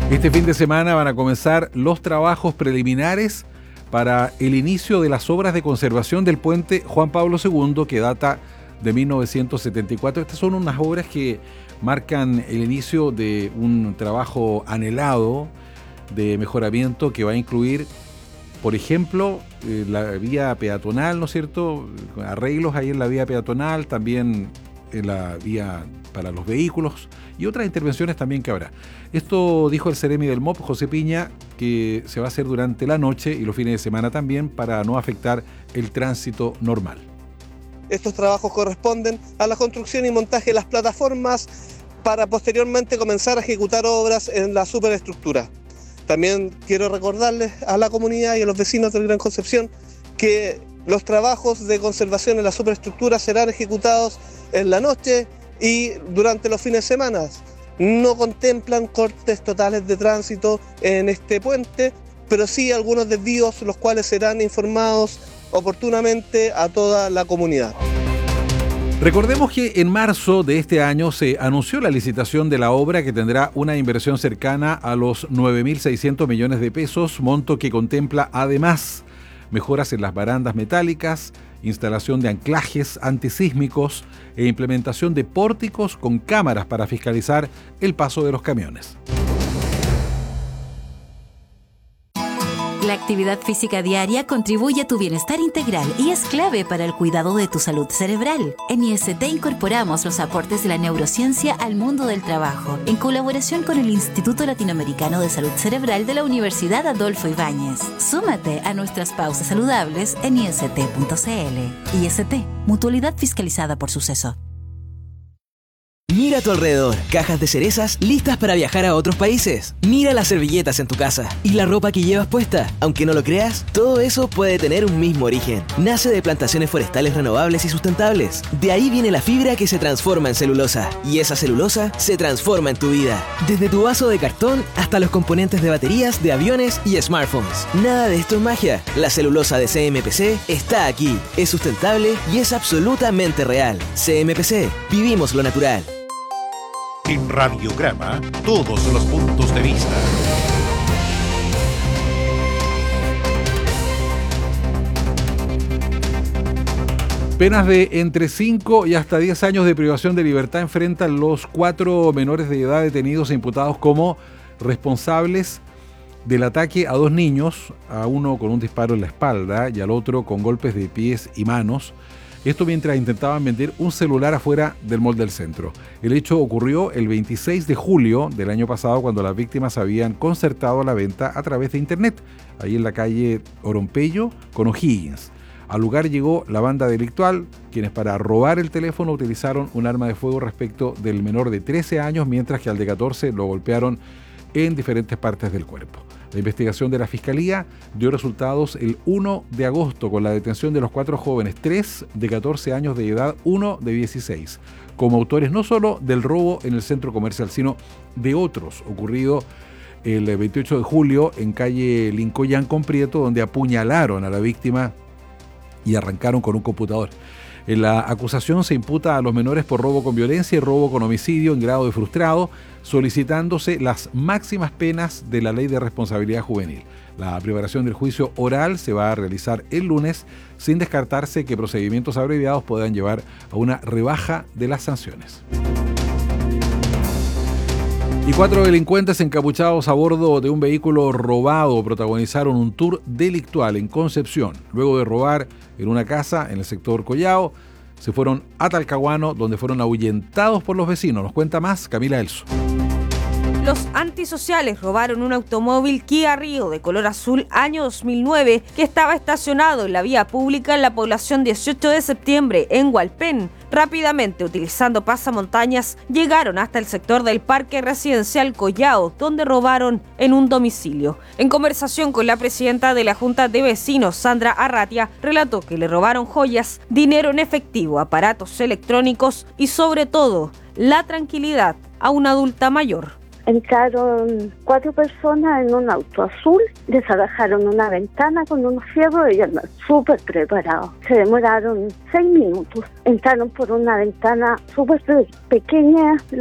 Este fin de semana van a comenzar los trabajos preliminares para el inicio de las obras de conservación del puente Juan Pablo II, que data de 1974. Estas son unas obras que marcan el inicio de un trabajo anhelado de mejoramiento que va a incluir, por ejemplo, la vía peatonal, ¿no es cierto? Arreglos ahí en la vía peatonal, también en la vía para los vehículos y otras intervenciones también que habrá. Esto dijo el seremi del MOP, José Piña, que se va a hacer durante la noche y los fines de semana también para no afectar el tránsito normal. Estos trabajos corresponden a la construcción y montaje de las plataformas para posteriormente comenzar a ejecutar obras en la superestructura. También quiero recordarles a la comunidad y a los vecinos del Gran Concepción que los trabajos de conservación en la superestructura serán ejecutados en la noche y durante los fines de semana. No contemplan cortes totales de tránsito en este puente, pero sí algunos desvíos, los cuales serán informados oportunamente a toda la comunidad. Recordemos que en marzo de este año se anunció la licitación de la obra, que tendrá una inversión cercana a los 9.600 millones de pesos, monto que contempla además mejoras en las barandas metálicas, instalación de anclajes antisísmicos e implementación de pórticos con cámaras para fiscalizar el paso de los camiones. La actividad física diaria contribuye a tu bienestar integral y es clave para el cuidado de tu salud cerebral. En IST incorporamos los aportes de la neurociencia al mundo del trabajo, en colaboración con el Instituto Latinoamericano de Salud Cerebral de la Universidad Adolfo Ibáñez. Súmate a nuestras pausas saludables en ist.cl. IST, mutualidad fiscalizada por Suceso. Mira a tu alrededor, cajas de cerezas listas para viajar a otros países. Mira las servilletas en tu casa y la ropa que llevas puesta. Aunque no lo creas, todo eso puede tener un mismo origen. Nace de plantaciones forestales renovables y sustentables. De ahí viene la fibra que se transforma en celulosa. Y esa celulosa se transforma en tu vida. Desde tu vaso de cartón hasta los componentes de baterías, de aviones y smartphones. Nada de esto es magia. La celulosa de CMPC está aquí. Es sustentable y es absolutamente real. CMPC, vivimos lo natural. En Radiograma, todos los puntos de vista. Penas de entre 5 y hasta 10 años de privación de libertad enfrentan los 4 menores de edad detenidos e imputados como responsables del ataque a 2 niños, a uno con un disparo en la espalda y al otro con golpes de pies y manos. Esto mientras intentaban vender un celular afuera del mall del centro. El hecho ocurrió el 26 de julio del año pasado, cuando las víctimas habían concertado la venta a través de internet, ahí en la calle Oropello con O'Higgins. Al lugar llegó la banda delictual, quienes para robar el teléfono utilizaron un arma de fuego respecto del menor de 13 años, mientras que al de 14 lo golpearon en diferentes partes del cuerpo. La investigación de la Fiscalía dio resultados el 1 de agosto con la detención de los 4 jóvenes, 3 de 14 años de edad, 1 de 16, como autores no solo del robo en el centro comercial, sino de otros ocurrido el 28 de julio en calle Lincoyán con Prieto, donde apuñalaron a la víctima y arrancaron con un computador. En la acusación se imputa a los menores por robo con violencia y robo con homicidio en grado de frustrado, solicitándose las máximas penas de la Ley de Responsabilidad Juvenil. La preparación del juicio oral se va a realizar el lunes, sin descartarse que procedimientos abreviados puedan llevar a una rebaja de las sanciones. Y 4 delincuentes encapuchados a bordo de un vehículo robado protagonizaron un tour delictual en Concepción. Luego de robar en una casa en el sector Collao, se fueron a Talcahuano, donde fueron ahuyentados por los vecinos. Nos cuenta más Camila Elso. Los antisociales robaron un automóvil Kia Rio de color azul año 2009 que estaba estacionado en la vía pública en la población 18 de septiembre en Hualpén. Rápidamente, utilizando pasamontañas, llegaron hasta el sector del Parque Residencial Collao, donde robaron en un domicilio. En conversación con la presidenta de la Junta de Vecinos, Sandra Arratia, relató que le robaron joyas, dinero en efectivo, aparatos electrónicos y sobre todo, la tranquilidad a una adulta mayor. Entraron 4 personas en un auto azul, desarajaron una ventana con unos fierros y andan súper preparados. Se demoraron 6 minutos. Entraron por una ventana súper pequeña.